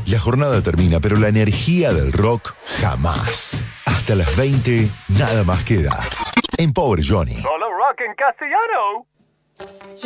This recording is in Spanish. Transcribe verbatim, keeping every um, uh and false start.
La jornada termina, pero la energía del rock jamás. Hasta las veinte, nada más queda. En Pobre Johnny. Solo rock en castellano.